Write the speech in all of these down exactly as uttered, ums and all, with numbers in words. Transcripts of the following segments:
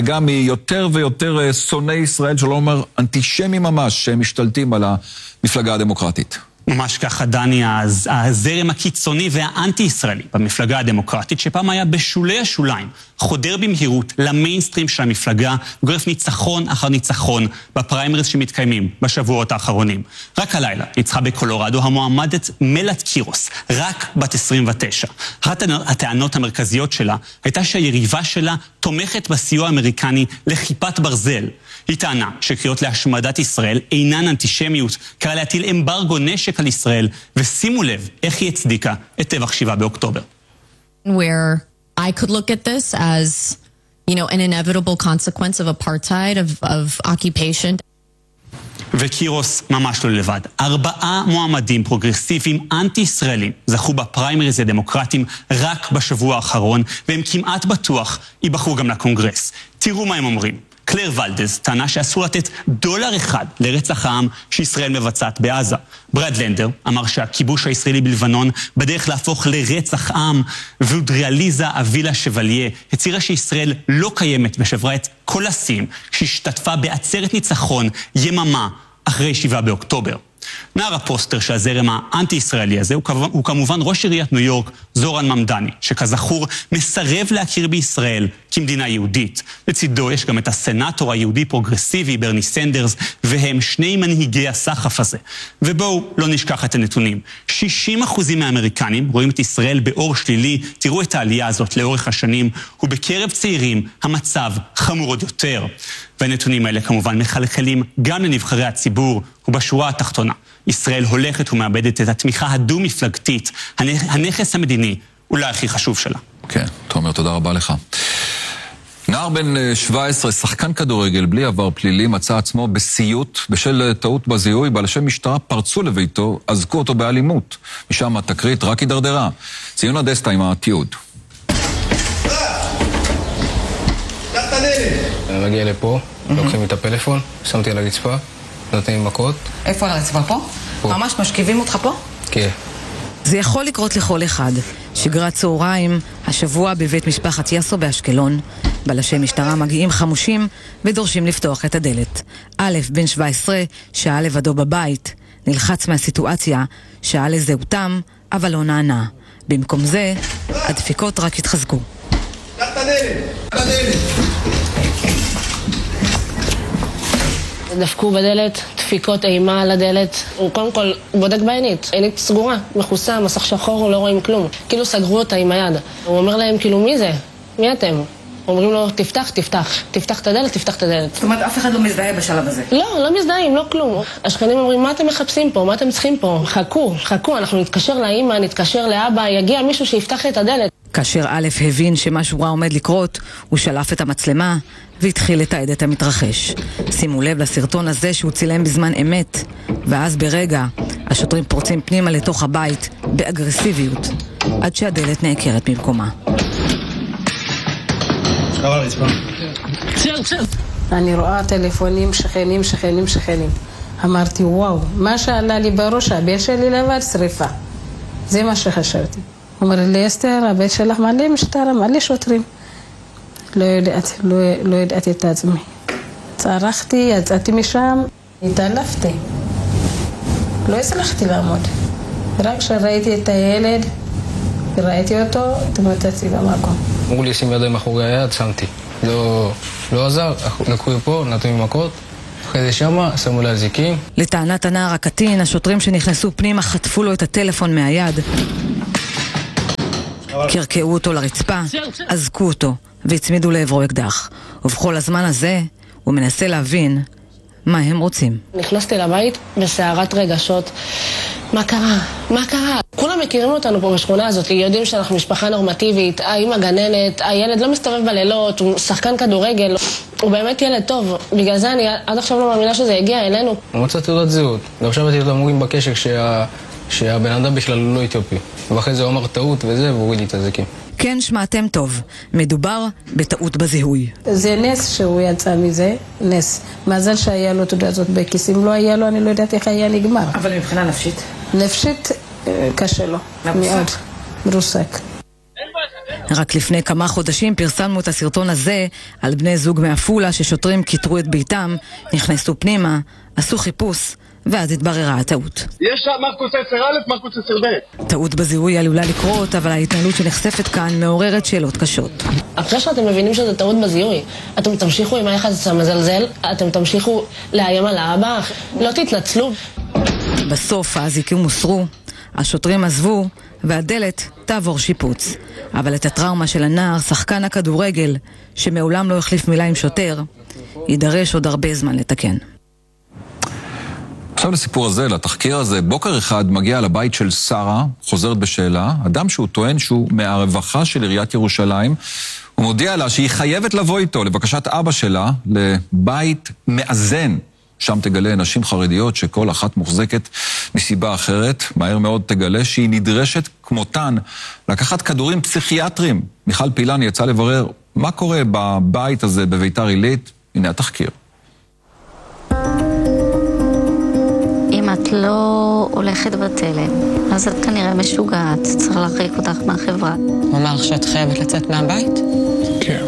גם מיותר ויותר שונאי ישראל, שלא אומר אנטישמי ממש, שהם משתלטים על המפלגה הדמוקרטית. ממש ככה, דני, הזרם הקיצוני והאנטי-ישראלי במפלגה הדמוקרטית, שפעם היה בשולי השוליים, חודר במהירות למיינסטרים של המפלגה, וגורף ניצחון אחר ניצחון בפריימריז שמתקיימים בשבועות האחרונים. רק הלילה ניצחה בקולורדו המועמדת מלט קירוס, רק בת עשרים ותשע. אחת הטענות המרכזיות שלה הייתה שהיריבה שלה תומכת בסיוע האמריקני לכיפת ברזל. היא טענה שקריאות להשמדת ישראל אינן אנטישמיות, קרא להטיל אמברגו נשק על ישראל, ושימו לב איך היא הצדיקה את טבח שבעה באוקטובר. Where I could look at this as, you know, an inevitable consequence of apartheid, of, of occupation. וקירוס ממש לא לבד. ארבעה מועמדים פרוגרסיביים אנטי-ישראלים זכו בפריימריז הדמוקרטיים רק בשבוע האחרון, והם כמעט בטוח ייבחרו גם לקונגרס. תראו מה הם אומרים. קלר ולדז טענה שאסור לתת דולר אחד לרצח העם שישראל מבצעת בעזה. ברד לנדר אמר שהכיבוש הישראלי בלבנון בדרך להפוך לרצח עם, ואודריאליזה אבילה שבליה הצהירה שישראל לא קיימת ושברה את כל השיאים שהשתתפה בעצרת ניצחון יממה אחרי שבעה באוקטובר. נער הפוסטר של הזרם האנטי-ישראלי הזה הוא, הוא כמובן ראש עיריית ניו יורק, זורן ממדני, שכזכור מסרב להכיר בישראל כמדינה יהודית. לצידו יש גם את הסנאטור היהודי פרוגרסיבי ברני סנדרס, והם שני מנהיגי הסחף הזה. ובואו לא נשכח את הנתונים. שישים אחוז מהאמריקנים רואים את ישראל באור שלילי. תראו את העלייה הזאת לאורך השנים, ובקרב צעירים המצב חמור עוד יותר. והנתונים האלה כמובן מחלחלים גם לנבחרי הציבור, ובשורה התחתונה, ישראל הולכת ומאבדת את התמיכה הדו-מפלגתית, הנכס המדיני, אולי הכי חשוב שלה. כן, תומר, תודה רבה לך. נער בן שבע עשרה, שחקן כדורגל בלי עבר פלילי, מצא עצמו בסיוט בשל טעות בזיהוי. בלשי משטרה פרצו לביתו, אזקו אותו באלימות. משם התקרית רק הידרדרה. ציונה דסטה עם התיעוד. אני מגיע לפה, לוקחים את הפלאפון, שמתי על הרצפה, נותנים מכות. איפה על הרצפה? פה? פה. ממש משכיבים אותך פה? כן. זה יכול לקרות לכל אחד. שגרת צהריים, השבוע בבית משפחת יאסו באשקלון. בלשי משטרה מגיעים חמושים ודורשים לפתוח את הדלת. א' בן שבע עשרה שעה לבדו בבית, נלחץ מהסיטואציה, שעה לזהותם, אבל לא נענה. במקום זה, הדפיקות רק התחזקו. קח את הדלת! קח את הדלת! דפקו בדלת, דפיקות אימה על הדלת. הוא קודם כל בודק בעינית, עינית סגורה, מכוסה, מסך שחור, לא רואים כלום. כאילו סגרו אותה עם היד. הוא אומר להם, כאילו, מי זה? מי אתם? אומרים לו, תפתח, תפתח. תפתח את הדלת, תפתח את הדלת. זאת אומרת, אף אחד לא מזדהה בשלב הזה? לא, לא מזדהים, לא כלום. השכנים אומרים, מה אתם מחפשים פה? מה אתם צריכים פה? חכו, חכו, אנחנו נתקשר לאמא, נתקשר לאבא, יגיע מישהו שיפתח את הדלת. כאשר א' הבין שמשהו רע עומד לקרות, הוא שלף את המצלמה והתחיל לתעד את המתרחש. שימו לב לסרטון הזה שהוא צילם בזמן אמת, ואז ברגע השוטרים פורצים פנימה לתוך הבית באגרסיביות, עד שהדלת נעקרת במקומה. אני רואה טלפונים, שכנים, שכנים, שכנים. אמרתי, וואו, מה שעלה לי בראש, הבן שלי לבד שריפה. זה מה שחשבתי. אומר לי, אסתר, הבית שלך מלא משטרה, מלא שוטרים. לא יודעת, לא, לא ידעתי את עצמי. צרחתי, יצאתי משם, התעלפתי. לא הצלחתי לעמוד. רק כשראיתי את הילד, ראיתי אותו, התמוטטתי במקום. אמרו לי, שים ידיים מאחורי היד, שמתי. לא, לא עזר, לקחו פה, נתנו לי מכות. אחרי זה שמה, שמו לה זיקים. לטענת הנער הקטין, השוטרים שנכנסו פנימה חטפו לו את הטלפון מהיד. קרקעו אותו לרצפה, אזקו אותו והצמידו לעברו אקדח. ובכל הזמן הזה הוא מנסה להבין מה הם רוצים. נכנסתי לבית בסערת רגשות. מה קרה? מה קרה? כולם מכירים אותנו פה בשכונה הזאת, יודעים שאנחנו משפחה נורמטיבית, האמא גננת, הילד לא מסתובב בלילות, הוא שחקן כדורגל, הוא באמת ילד טוב. בגלל זה אני עד עכשיו לא מאמינה שזה הגיע אלינו. הוא מצא תעודת זהות, ועכשיו הייתי למורים בקשר שה... שהבן אדם בכלל לא אתיופי. ואחרי זה הוא אמר טעות וזה, והוריד לי את הזיקים. כן, שמעתם טוב. מדובר בטעות בזיהוי. זה נס שהוא יצא מזה, נס. מזל שהיה לו תעודה הזאת בכיס. אם לא היה לו, אני לא יודעת איך היה נגמר. אבל מבחינה נפשית? נפשית קשה לו, מאוד. מרוסק. רק לפני כמה חודשים פרסמנו את הסרטון הזה על בני זוג מעפולה ששוטרים כיתרו את ביתם, נכנסו פנימה, עשו חיפוש, ואז התבררה הטעות. יש מרקוס עשר א', מרקוס עשר ב'. טעות בזיהוי עלולה לקרות, אבל ההתנהלות שנחשפת כאן מעוררת שאלות קשות. אחרי שאתם מבינים שזה טעות בזיהוי, אתם תמשיכו עם היחס המזלזל, אתם תמשיכו לאיים על האבא, לא תתנצלו. בסוף האזיקים הוסרו, השוטרים עזבו, והדלת תעבור שיפוץ. אבל את הטראומה של הנער, שחקן הכדורגל, שמעולם לא החליף מילה עם שוטר, יידרש עוד הרבה זמן לתקן. עכשיו לסיפור הזה, לתחקיר הזה, בוקר אחד מגיע לבית של שרה, חוזרת בשאלה, אדם שהוא טוען שהוא מהרווחה של עיריית ירושלים, הוא מודיע לה שהיא חייבת לבוא איתו לבקשת אבא שלה לבית מאזן. שם תגלה נשים חרדיות שכל אחת מוחזקת מסיבה אחרת, מהר מאוד תגלה שהיא נדרשת כמותן לקחת כדורים פסיכיאטרים. מיכל פילן יצא לברר מה קורה בבית הזה בביתר עילית, הנה התחקיר. אם את לא הולכת בתלם, אז את כנראה משוגעת, צריך להרחיק אותך מהחברה. הוא אמר לך שאת חייבת לצאת מהבית? כן.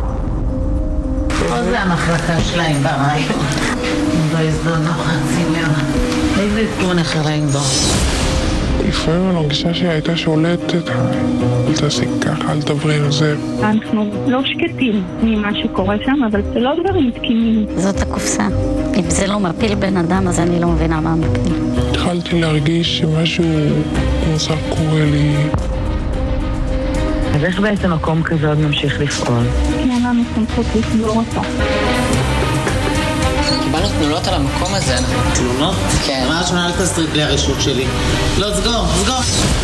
פה זה המחלקה שלהם ברעיון. לא הזדונו חצי מאוד. איזה תמון אחר להם בו. לפעמים אני מרגישה שהיא הייתה שולטת, אל תעשי ככה, אל תדברי על זה. אנחנו לא שקטים ממה שקורה שם, אבל זה לא דברים תקינים. זאת הקופסה. אם זה לא מפיל בן אדם, אז אני לא מבינה מה מפיל. התחלתי להרגיש שמשהו מוזר קורה לי. אז איך בעצם מקום כזה עוד ממשיך לפעול? כי אין לנו סמכות לסגור אותו. קיבלנו תלונות על המקום הזה. תלונות? כן. אמרת שמונה לתסריט בלי הרשות שלי. לא, סגור, סגור.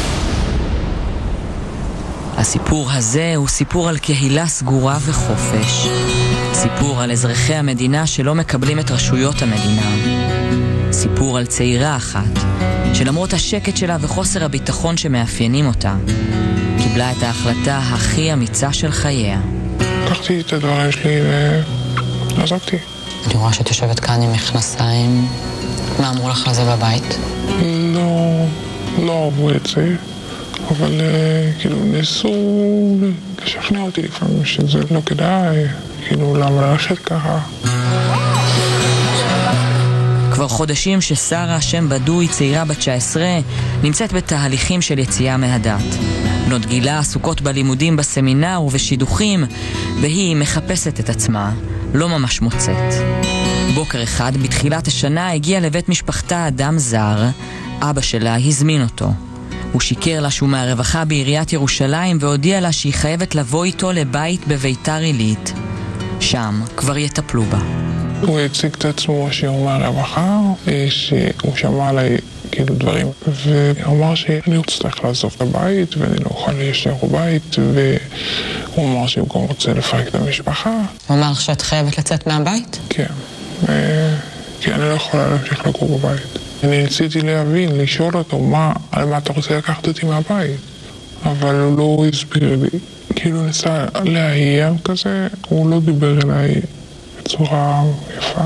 הסיפור הזה הוא סיפור על קהילה סגורה וחופש. סיפור על אזרחי המדינה שלא מקבלים את רשויות המדינה. סיפור על צעירה אחת, שלמרות השקט שלה וחוסר הביטחון שמאפיינים אותה, קיבלה את ההחלטה הכי אמיצה של חייה. לקחתי את הדברים שלי ועזבתי. אני רואה שאת יושבת כאן עם מכנסיים. מה אמרו לך על זה בבית? לא, לא אהבו את זה, אבל כאילו ניסו לשכנע אותי לפעמים שזה לא כדאי, כאילו למה ללכת ככה. כבר חודשים ששרה, שם בדוי, צעירה בת תשע עשרה, נמצאת בתהליכים של יציאה מהדת. בנות גילה עסוקות בלימודים בסמינר ובשידוכים, והיא מחפשת את עצמה, לא ממש מוצאת. בוקר אחד, בתחילת השנה, הגיע לבית משפחתה אדם זר. אבא שלה הזמין אותו. הוא שיקר לה שהוא מהרווחה בעיריית ירושלים והודיע לה שהיא חייבת לבוא איתו לבית בביתר עילית. שם כבר יטפלו בה. הוא הציג את עצמו שהוא מהרווחה, שהוא שמע עליי כאילו דברים, והוא אמר שאני אצטרך לעזוב את הבית ואני לא אוכל להישאר בבית, והוא אמר שהוא גם רוצה לפרק את המשפחה. הוא אמר לך שאת חייבת לצאת מהבית? כן, כי אני לא יכולה להמשיך לגור בבית. אני ניסיתי להבין, לשאול אותו מה, על מה אתה רוצה לקחת אותי מהבית, אבל הוא לא הסביר לי, כאילו ניסה לאיים כזה, הוא לא דיבר אליי בצורה יפה.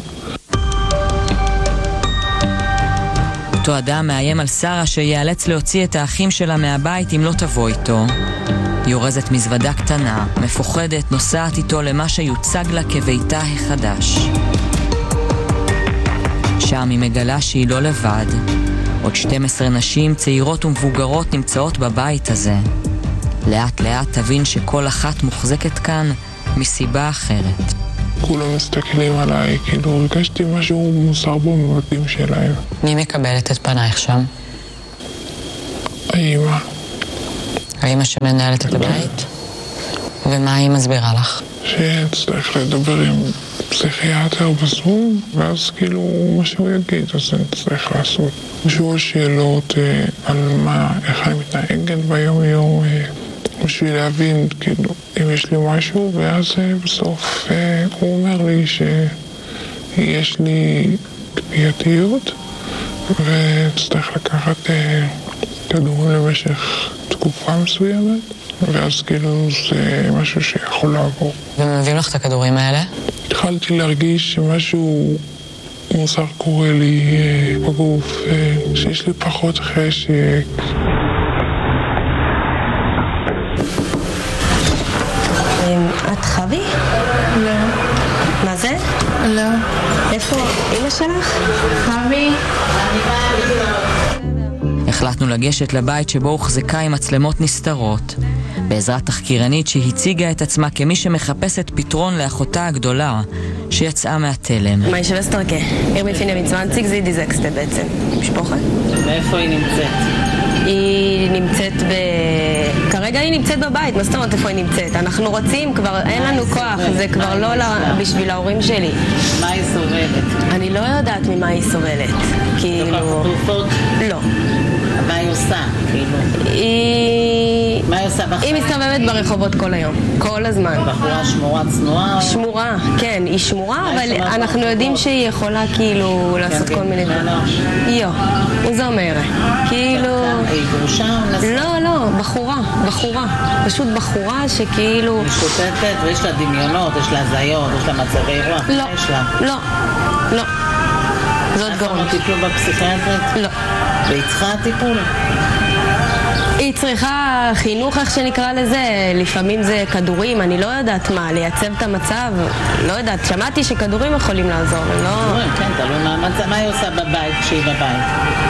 אותו אדם מאיים על שרה שיאלץ להוציא את האחים שלה מהבית אם לא תבוא איתו. היא אורזת מזוודה קטנה, מפוחדת, נוסעת איתו למה שיוצג לה כביתה החדש. שם היא מגלה שהיא לא לבד. עוד שתים עשרה נשים צעירות ומבוגרות נמצאות בבית הזה. לאט לאט תבין שכל אחת מוחזקת כאן מסיבה אחרת. כולם מסתכלים עליי, כאילו הרגשתי משהו מוסר במבטים שלהם. מי מקבלת את פנייך שם? האמא. האמא שמנהלת את הבית? ומה היא מסבירה לך? שצריך לדבר עם פסיכיאטר בזום, ואז כאילו מה שהוא יגיד, אז אני צריך לעשות. לשאול שאלות אה, על מה, איך אני מתנהגת ביום יום, אה, בשביל להבין כאילו אם יש לי משהו, ואז אה, בסוף אה, הוא אומר לי שיש לי כפייתיות, וצריך לקחת אה, כדורים למשך תקופה מסוימת. ואז כאילו זה משהו שיכול לעבור. ומביאים לך את הכדורים האלה? התחלתי להרגיש שמשהו מוזר קורה לי בגוף, שיש לי פחות חשק. לא. איפה? אמא שלך? חמי? החלטנו לגשת לבית שבו הוחזקה עם מצלמות נסתרות, בעזרת תחקירנית שהציגה את עצמה כמי שמחפשת פתרון לאחותה הגדולה שיצאה מהתלם. מה ישב אסתרקה? אירמי פינה מצוונציק זה דיזקסטה בעצם. משפחה? ואיפה היא נמצאת? היא נמצאת ב... כרגע היא נמצאת בבית, מה זאת אומרת איפה היא נמצאת? אנחנו רוצים, כבר אין לנו כוח, זה כבר לא בשביל ההורים שלי. מה היא סובלת? אני לא יודעת ממה היא סובלת. כאילו... תרופות? לא. מה היא עושה? כאילו... היא... מה היא עושה בחיים? היא מסתובבת ברחובות כל היום, כל הזמן. בחורה שמורה צנועה? שמורה, כן, היא שמורה, אבל אנחנו יודעים שהיא יכולה כאילו לעשות כל מיני דברים. יו, זה אומר, כאילו... היא גרושה או נסעה? לא, לא, בחורה, בחורה, פשוט בחורה שכאילו... משוטטת ויש לה דמיונות, יש לה הזיות, יש לה מצבי רוח. לא, לא, לא. זאת גורם. איפה טיפלו בפסיכיאטרית? לא. והיא צריכה טיפול? היא צריכה חינוך, איך שנקרא לזה, לפעמים זה כדורים, אני לא יודעת מה, לייצב את המצב, לא יודעת, שמעתי שכדורים יכולים לעזור, לא... כן, תלוי מה המצב, מה היא עושה בבית כשהיא בבית?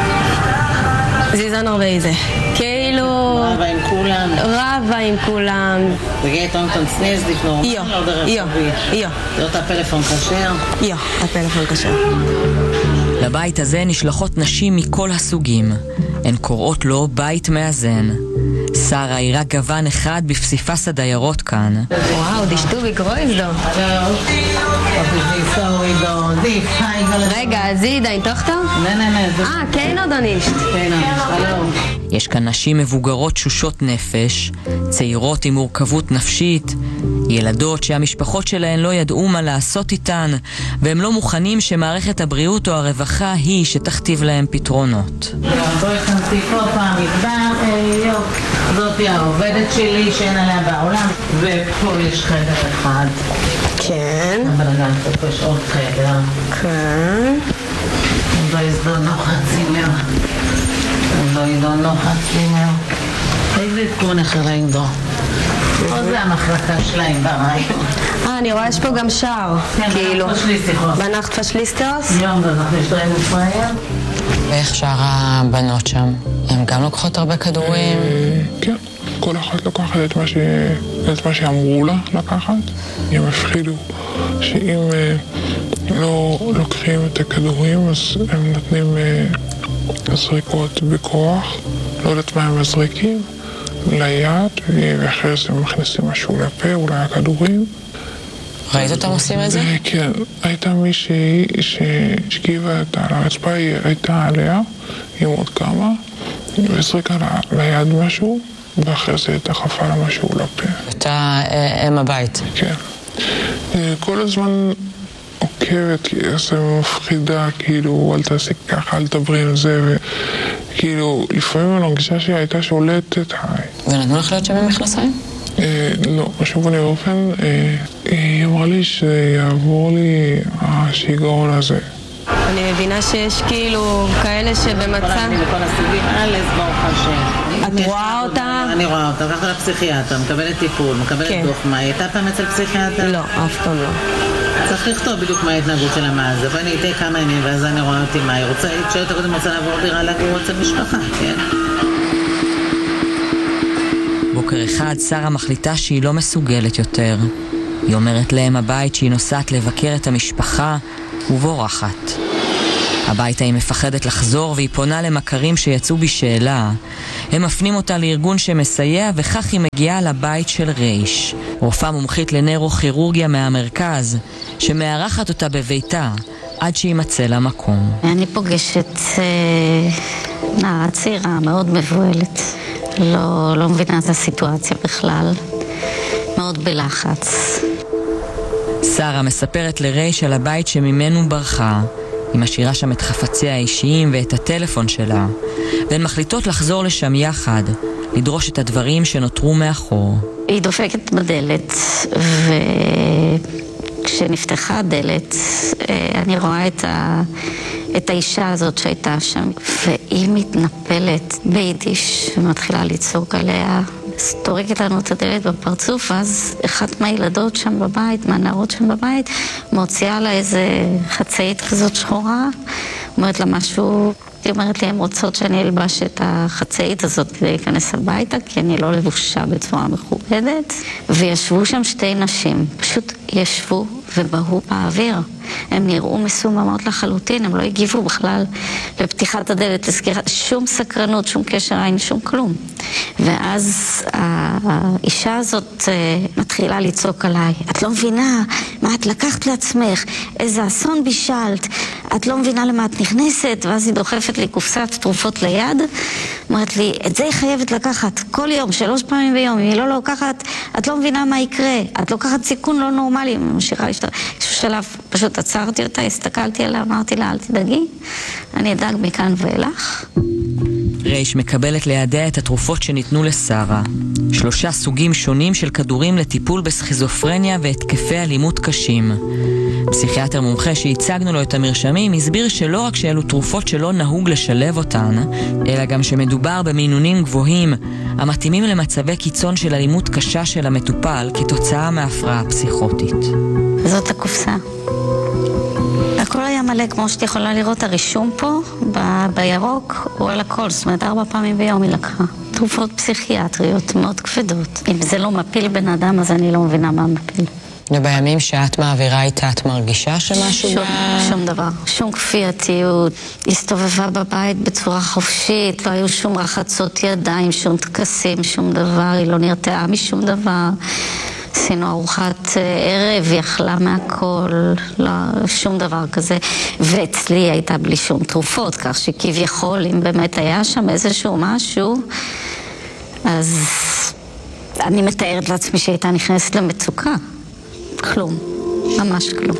זיזן הרבה איזה, כאילו... רבה עם כולם? רבה עם כולם. תגידי, טונטון סניז לפנור? יו, יו, יו. זאת הפלאפון כשר? יו, הפלאפון כשר. לבית הזה נשלחות נשים מכל הסוגים. הן קוראות לו בית מאזן. שרה היא רק גוון אחד בפסיפס הדיירות כאן. וואו, דשטו בגרויזדו. רגע, זי דיין תוכתו? נה, נה, נה. אה, כן עוד אונישט. כן, שלום. יש כאן נשים מבוגרות שושות נפש, צעירות עם מורכבות נפשית, ילדות שהמשפחות שלהן לא ידעו מה לעשות איתן, והם לא מוכנים שמערכת הבריאות או הרווחה היא שתכתיב להם פתרונות. בואי חנסי פה פעם מדבר, יופ, זאתי העובדת שלי שאין עליה בעולם, ופה יש חדר אחד. כן. אבל גם פה יש עוד חדר. כן. לא יזדונו חצי מאוד. לא יזדונו חצי מאוד. איזה עדכון אחר לאינדו. פה זה המחלקה שלהם ברעיון. אה, אני רואה יש פה גם שער. כן, בנחת פשליסטיקוס. בנחת פשליסטיקוס? יום, בנחת פשליסטיקוס מפרייר. ואיך שאר הבנות שם? הן גם לוקחות הרבה כדורים? כן, כל אחת לוקחת את מה שאמרו לה לקחת. הם הפחידו שאם לא לוקחים את הכדורים אז הם נותנים זריקות בכוח, לא יודעת מה הם מזריקים, ליד, ואחרי זה הם מכניסים משהו לפה, אולי הכדורים. ראית אותם עושים את זה? כן, הייתה מישהי שהשכיבה על הרצפה, היא הייתה עליה, עם עוד כמה, והזריקה ליד משהו, ואחרי זה דחפה לה משהו לפה. הייתה אם הבית. כן. כל הזמן עוקבת, זה מפחידה, כאילו, אל תעשי ככה, אל תברי על זה, וכאילו, לפעמים אני הרגישה שהיא הייתה שולטת, היי. ונתנו לך להיות שם במכנסיים? לא, בשום פנים ואופן, היא אמרה לי שיעבור לי השיגעון הזה. אני מבינה שיש כאילו כאלה שבמצב... בכל הסוגים, אלס ברוך השם. את רואה אותה? אני רואה אותה, ככה לפסיכיאטר, מקבלת טיפול, מקבלת דוח. מה, היא הייתה פעם אצל פסיכיאטר? לא, אף פעם לא. צריך לכתוב בדיוק מה ההתנהגות שלה, מה זה, ואני איתי כמה ימים, ואז אני רואה אותי מה היא רוצה, כשאתה קודם רוצה לעבור דירה לגור אצל משפחה, כן? בוקר אחד שרה מחליטה שהיא לא מסוגלת יותר. היא אומרת להם הבית שהיא נוסעת לבקר את המשפחה ובורחת. הביתה היא מפחדת לחזור והיא פונה למכרים שיצאו בשאלה. הם מפנים אותה לארגון שמסייע וכך היא מגיעה לבית של רייש, רופאה מומחית לנוירוכירורגיה מהמרכז, שמארחת אותה בביתה עד שימצא לה מקום. אני פוגשת אה, נערה צעירה מאוד מבוהלת. לא, לא מבינה את הסיטואציה בכלל. מאוד בלחץ. שרה מספרת לרייש על הבית שממנו ברחה. היא משאירה שם את חפציה האישיים ואת הטלפון שלה, והן מחליטות לחזור לשם יחד, לדרוש את הדברים שנותרו מאחור. היא דופקת בדלת, וכשנפתחה הדלת, אני רואה את, ה... את האישה הזאת שהייתה שם, והיא מתנפלת ביידיש, ומתחילה לצעוק עליה, טורקת לנו את הדלת בפרצוף, אז אחת מהילדות שם בבית, מהנערות שם בבית, מוציאה לה איזה חצאית כזאת שחורה, אומרת לה משהו, היא אומרת לי, הן רוצות שאני אלבש את החצאית הזאת כדי להיכנס הביתה, כי אני לא לבושה בצורה מכובדת. וישבו שם שתי נשים, פשוט ישבו ובהו באוויר. הם נראו מסוממות לחלוטין, הם לא הגיבו בכלל לפתיחת הדלת, לסגירת, שום סקרנות, שום קשר עין, שום כלום. ואז האישה הזאת מתחילה לצעוק עליי, את לא מבינה מה את לקחת לעצמך, איזה אסון בישלת, את לא מבינה למה את נכנסת, ואז היא דוחפת לי קופסת תרופות ליד, אומרת לי, את זה היא חייבת לקחת כל יום, שלוש פעמים ביום, אם היא לא לוקחת, את לא מבינה מה יקרה, את לוקחת סיכון לא נורמלי, היא ממשיכה להשתר... איזשהו שלב פשוט עצרתי אותה, הסתכלתי עליה, אמרתי לה, אל תדאגי, אני אדאג מכאן ואילך. רייש מקבלת לידיה את התרופות שניתנו לשרה. שלושה סוגים שונים של כדורים לטיפול בסכיזופרניה והתקפי אלימות קשים. פסיכיאטר מומחה שהצגנו לו את המרשמים הסביר שלא רק שאלו תרופות שלא נהוג לשלב אותן, אלא גם שמדובר במינונים גבוהים המתאימים למצבי קיצון של אלימות קשה של המטופל כתוצאה מהפרעה פסיכוטית. זאת הקופסה. הכל היה מלא, כמו שאת יכולה לראות, הרישום פה, ב- בירוק, הוא על הכל, זאת אומרת, ארבע פעמים ביום היא לקחה. תרופות פסיכיאטריות מאוד כבדות. אם זה לא מפיל בן אדם, אז אני לא מבינה מה מפיל. ובימים שאת מעבירה איתה, את מרגישה שמשהו שום, ב... שום דבר, שום כפייתיות. הסתובבה בבית בצורה חופשית, לא היו שום רחצות ידיים, שום תקסים, שום דבר, היא לא נרתעה משום דבר. עשינו ארוחת ערב, היא אכלה מהכל, לא, שום דבר כזה. ואצלי הייתה בלי שום תרופות, כך שכביכול, אם באמת היה שם איזשהו משהו, אז אני מתארת לעצמי שהייתה נכנסת למצוקה. כלום, ממש כלום.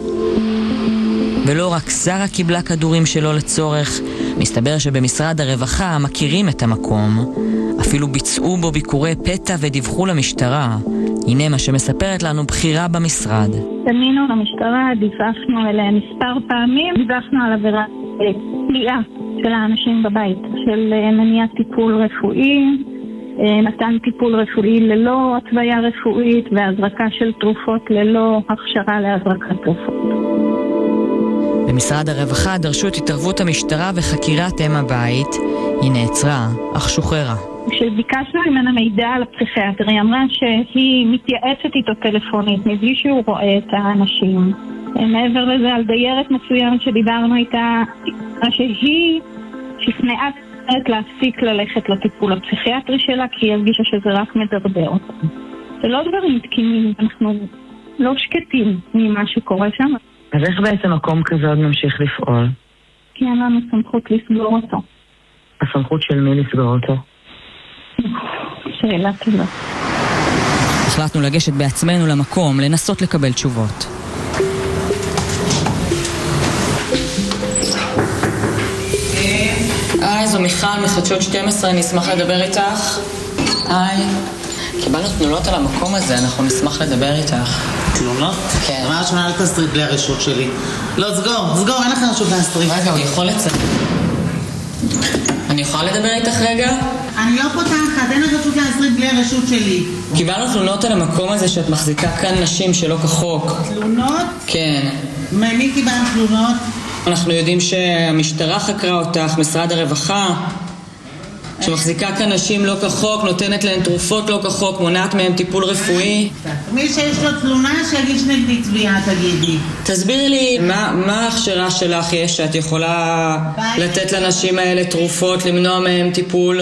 ולא רק שרה קיבלה כדורים שלא לצורך, מסתבר שבמשרד הרווחה מכירים את המקום. אפילו ביצעו בו ביקורי פתע ודיווחו למשטרה. הנה מה שמספרת לנו בחירה במשרד. פנינו למשטרה, דיווחנו אליה מספר פעמים, דיווחנו על עבירה פליאה של האנשים בבית, של מניעת טיפול רפואי, מתן טיפול רפואי ללא התוויה רפואית והזרקה של תרופות ללא הכשרה להזרקת תרופות. במשרד הרווחה דרשו את התערבות המשטרה וחקירת אם הבית. היא נעצרה, אך שוחררה. כשביקשנו ממנה מידע על הפסיכיאטר, היא אמרה שהיא מתייעצת איתו טלפונית מבלי שהוא רואה את האנשים. מעבר לזה, על דיירת מסוימת שדיברנו איתה, שהיא שכנעה להפסיק ללכת לטיפול הפסיכיאטרי שלה, כי היא הרגישה שזה רק מדרדר אותה. זה לא דברים תקינים, אנחנו לא שקטים ממה שקורה שם. אז איך בעצם מקום כזה עוד ממשיך לפעול? כי אין לנו סמכות לסגור אותו. הסמכות של מי לסגור אותו? שאלה טובה. החלטנו לגשת בעצמנו למקום, לנסות לקבל תשובות. היי, זו מיכל מחדשות שתים עשרה, אני אשמח לדבר איתך. היי, קיבלנו תלונות על המקום הזה, אנחנו נשמח לדבר איתך. תלונות? כן. אמרת שמונה אל תסטריט בלי הרשות שלי. לא, סגור, סגור, אין לך רשות להסטריט. רגע, הוא יכול לצאת. אני יכולה לדבר איתך רגע? אני לא פותחת, אין לך רשות להסטריט בלי הרשות שלי. קיבלנו תלונות על המקום הזה שאת מחזיקה כאן נשים שלא כחוק. תלונות? כן. ממי קיבלנו תלונות? אנחנו יודעים שהמשטרה חקרה אותך, משרד הרווחה, שמחזיקה כאן נשים לא כחוק, נותנת להן תרופות לא כחוק, מונעת מהן טיפול רפואי. מי שיש לו תלונה שיגיש נגדי תביעה, תגידי. תסבירי לי, מה, מה ההכשרה שלך יש שאת יכולה לתת לנשים האלה תרופות, למנוע מהן טיפול?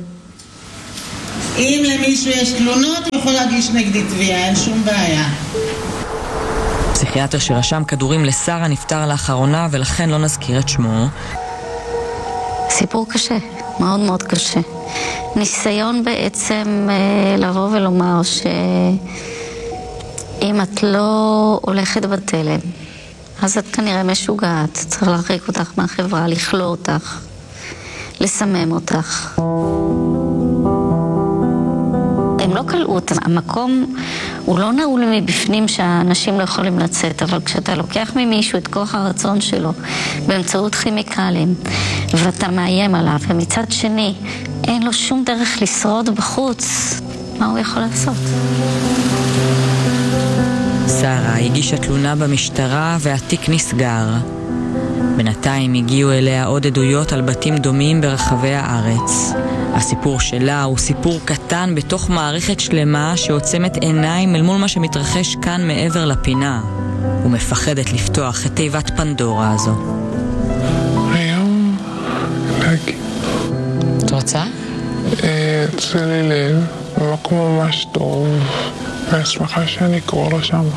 אם למישהו יש תלונות, הוא יכול להגיש נגדי תביעה, אין שום בעיה. פסיכיאטר שרשם כדורים לשרה נפטר לאחרונה ולכן לא נזכיר את שמו. סיפור קשה, מאוד מאוד קשה. ניסיון בעצם אה, לבוא ולומר שאם את לא הולכת בתלם, אז את כנראה משוגעת, צריך להרחיק אותך מהחברה, לכלוא אותך, לסמם אותך. הם לא קלעו אותם, המקום הוא לא נעול מבפנים שהאנשים לא יכולים לצאת, אבל כשאתה לוקח ממישהו את כוח הרצון שלו באמצעות כימיקלים ואתה מאיים עליו, ומצד שני אין לו שום דרך לשרוד בחוץ, מה הוא יכול לעשות? שרה הגישה תלונה במשטרה והתיק נסגר. בינתיים הגיעו אליה עוד עדויות על בתים דומים ברחבי הארץ. הסיפור שלה הוא סיפור קטן בתוך מערכת שלמה שעוצמת עיניים אל מול מה שמתרחש כאן מעבר לפינה, ומפחדת לפתוח את תיבת פנדורה הזו. היום להגיד. את רוצה? יצא לי לב, במקום ממש טוב, והשמחה שאני אקרוא לו שם.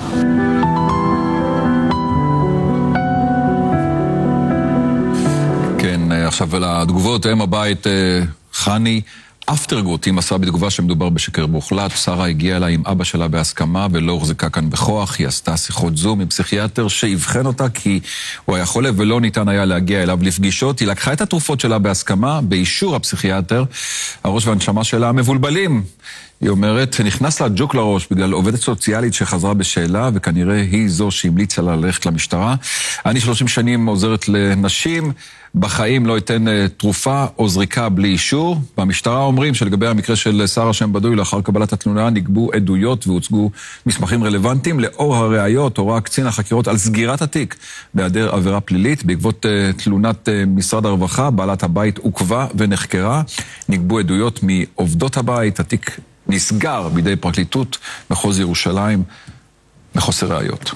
כן, עכשיו לתגובות, אם הבית חני אפטרגוט, היא מסרה בתגובה שמדובר בשקר מוחלט. שרה הגיעה אליי עם אבא שלה בהסכמה ולא הוחזקה כאן בכוח. היא עשתה שיחות זום עם פסיכיאטר שיבחן אותה כי הוא היה חולה ולא ניתן היה להגיע אליו לפגישות. היא לקחה את התרופות שלה בהסכמה, באישור הפסיכיאטר. הראש והנשמה שלה מבולבלים. היא אומרת, נכנס לה ג'וק לראש בגלל עובדת סוציאלית שחזרה בשאלה, וכנראה היא זו שהמליצה לה ללכת למשטרה. אני שלושים שנים עוזרת לנשים, בחיים לא אתן תרופה או זריקה בלי אישור. במשטרה אומרים שלגבי המקרה של שרה שם בדוי, לאחר קבלת התלונה נגבו עדויות והוצגו מסמכים רלוונטיים. לאור הראיות הורה קצין החקירות על סגירת התיק בהיעדר עבירה פלילית. בעקבות תלונת משרד הרווחה, בעלת הבית עוכבה ונחקרה. נגבו עדויות מעובדות הבית. התיק נסגר בידי פרקליטות מחוז ירושלים מחוסר ראיות.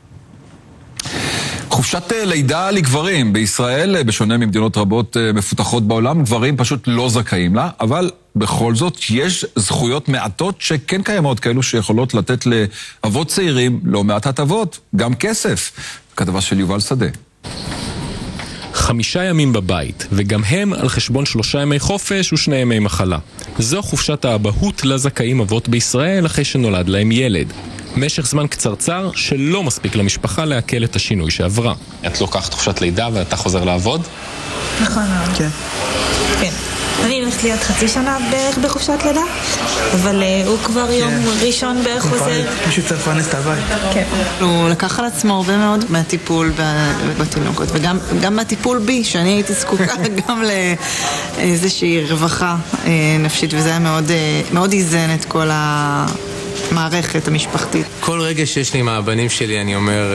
חופשת לידה לגברים בישראל, בשונה ממדינות רבות מפותחות בעולם, גברים פשוט לא זכאים לה, אבל בכל זאת יש זכויות מעטות שכן קיימות, כאלו שיכולות לתת לאבות צעירים לא מעט הטבות, גם כסף. כתבה של יובל שדה. חמישה ימים בבית, וגם הם על חשבון שלושה ימי חופש ושני ימי מחלה. זו חופשת האבהות לזכאים אבות בישראל אחרי שנולד להם ילד. משך זמן קצרצר שלא מספיק למשפחה להקל את השינוי שעברה. את לוקחת חופשת לידה ואתה חוזר לעבוד? נכון. כן. כן. אני הולכת להיות חצי שנה בערך בחופשת לידה, אבל הוא כבר יום ראשון בערך חוזר. מישהו צריך לפרנס את הבית. כן. הוא לקח על עצמו הרבה מאוד מהטיפול בתינוקות, וגם מהטיפול בי, שאני הייתי זקוקה גם לאיזושהי רווחה נפשית, וזה היה מאוד איזן את כל ה... מערכת המשפחתית. כל רגע שיש לי עם הבנים שלי, אני אומר,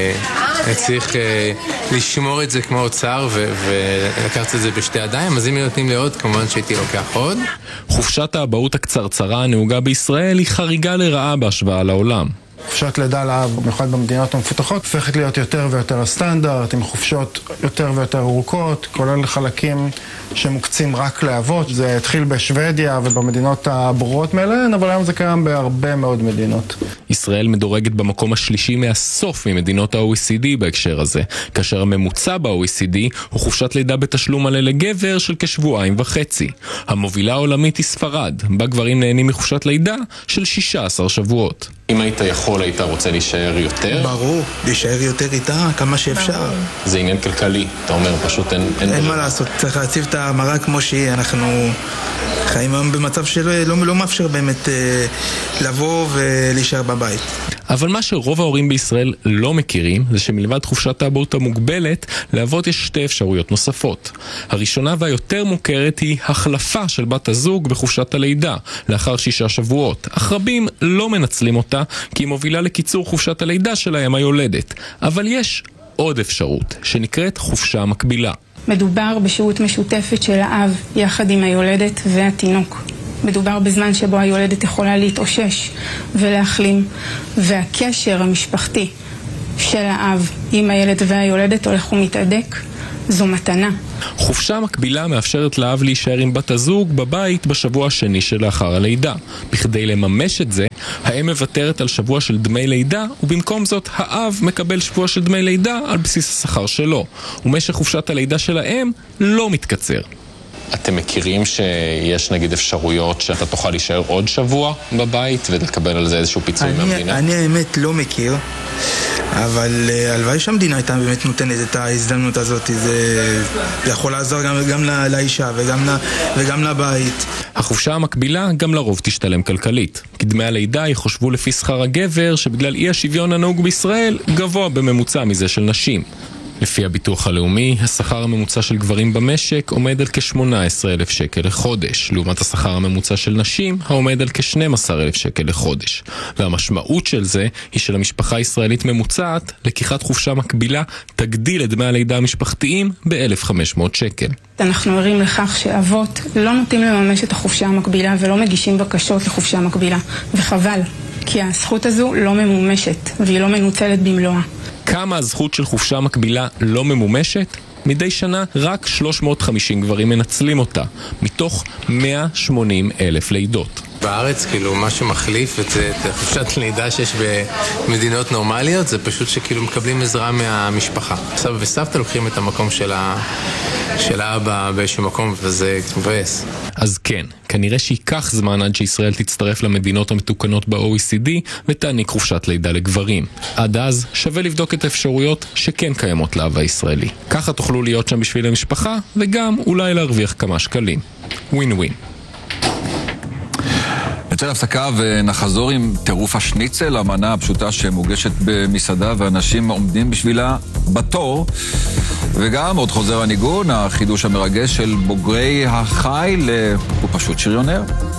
אני צריך לשמור את זה כמו אוצר ולקחת את זה בשתי ידיים, אז אם נותנים לי עוד, כמובן שהייתי לוקח עוד. חופשת האבהות הקצרצרה הנהוגה בישראל היא חריגה לרעה בהשוואה לעולם. חופשת לידה לאב, במיוחד במדינות המפותחות, הופכת להיות יותר ויותר הסטנדרט, עם חופשות יותר ויותר ארוכות, כולל חלקים שמוקצים רק לאבות. זה התחיל בשוודיה ובמדינות הברורות מאליהן, אבל היום זה קיים בהרבה מאוד מדינות. ישראל מדורגת במקום השלישי מהסוף ממדינות ה-או אי סי די בהקשר הזה, כאשר הממוצע ב-או אי סי די הוא חופשת לידה בתשלום מלא לגבר של כשבועיים וחצי. המובילה העולמית היא ספרד, בה גברים נהנים מחופשת לידה של שישה עשר שבועות. אם היית יכול, היית רוצה להישאר יותר? ברור, להישאר יותר איתה כמה שאפשר. זה עניין כלכלי, אתה אומר, פשוט אין... אין, אין מה לעשות, צריך להציב את המראה כמו שהיא. אנחנו חיים היום במצב שלא לא, לא מאפשר באמת אה, לבוא ולהישאר בבית. אבל מה שרוב ההורים בישראל לא מכירים זה שמלבד חופשת האבהות המוגבלת, לאבות יש שתי אפשרויות נוספות. הראשונה והיותר מוכרת היא החלפה של בת הזוג בחופשת הלידה לאחר שישה שבועות. אך רבים לא מנצלים אותה כי היא מובילה לקיצור חופשת הלידה שלהם היולדת. אבל יש עוד אפשרות שנקראת חופשה מקבילה. מדובר בשהות משותפת של האב יחד עם היולדת והתינוק. מדובר בזמן שבו היולדת יכולה להתאושש ולהחלים, והקשר המשפחתי של האב עם הילד והיולדת הולך ומתעדק. זו מתנה. חופשה מקבילה מאפשרת לאב להישאר עם בת הזוג בבית בשבוע השני שלאחר הלידה. בכדי לממש את זה, האם מוותרת על שבוע של דמי לידה, ובמקום זאת האב מקבל שבוע של דמי לידה על בסיס השכר שלו. ומשך חופשת הלידה של האם לא מתקצר. אתם מכירים שיש נגיד אפשרויות שאתה תוכל להישאר עוד שבוע בבית ולקבל על זה איזשהו פיצוי אני, מהמדינה? אני האמת לא מכיר, אבל הלוואי שהמדינה הייתה באמת נותנת את ההזדמנות הזאת. זה יכול לעזור גם, גם לא, לאישה וגם, לא, וגם לבית. החופשה המקבילה גם לרוב תשתלם כלכלית. כי דמי הלידה יחושבו לפי שכר הגבר שבגלל אי השוויון הנהוג בישראל גבוה בממוצע מזה של נשים. לפי הביטוח הלאומי, השכר הממוצע של גברים במשק עומד על כ-שמונה עשרה אלף שקל לחודש, לעומת השכר הממוצע של נשים העומד על כ-שנים עשר אלף שקל לחודש. והמשמעות של זה היא שלמשפחה ישראלית ממוצעת, לקיחת חופשה מקבילה תגדיל את דמי הלידה המשפחתיים ב-אלף וחמש מאות שקל. אנחנו ערים לכך שאבות לא נוטים לממש את החופשה המקבילה ולא מגישים בקשות לחופשה מקבילה, וחבל, כי הזכות הזו לא ממומשת והיא לא מנוצלת במלואה. כמה הזכות של חופשה מקבילה לא ממומשת? מדי שנה רק שלוש מאות וחמישים גברים מנצלים אותה, מתוך מאה ושמונים אלף לידות. בארץ, כאילו, מה שמחליף את, את חופשת לידה שיש במדינות נורמליות, זה פשוט שכאילו מקבלים עזרה מהמשפחה. סבא וסבתא לוקחים את המקום של, ה... של האבא באיזשהו מקום, וזה מבאס. אז כן, כנראה שייקח זמן עד שישראל תצטרף למדינות המתוקנות ב-או אי סי די ותעניק חופשת לידה לגברים. עד אז שווה לבדוק את האפשרויות שכן קיימות לאב הישראלי. ככה תוכלו להיות שם בשביל המשפחה, וגם אולי להרוויח כמה שקלים. ווין ווין. נצא להפסקה ונחזור עם טירוף השניצל, המנה הפשוטה שמוגשת במסעדה ואנשים עומדים בשבילה בתור, וגם עוד חוזר הניגון, החידוש המרגש של בוגרי החיל, הוא פשוט שריונר.